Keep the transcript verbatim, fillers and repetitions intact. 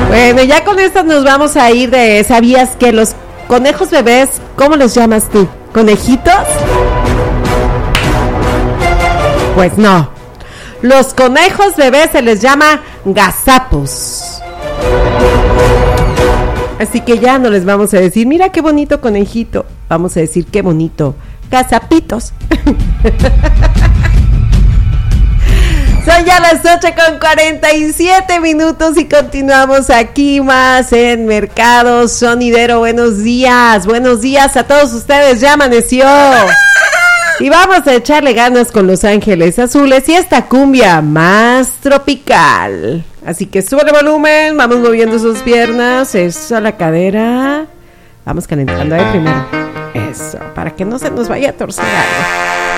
Bueno, ya con esto nos vamos a ir de... ¿Sabías que los conejos bebés, cómo los llamas tú? ¿Conejitos? Pues no. Los conejos bebés se les llama gazapos. Así que ya no les vamos a decir, mira qué bonito conejito. Vamos a decir qué bonito gazapitos. Son ya las ocho con cuarenta y siete minutos y continuamos aquí más en Mercado Sonidero. Buenos días, buenos días a todos ustedes, ya amaneció. Y vamos a echarle ganas con Los Ángeles Azules y esta cumbia más tropical. Así que sube el volumen, vamos moviendo sus piernas, eso a la cadera. Vamos calentando ahí primero. Eso, para que no se nos vaya a torcer algo.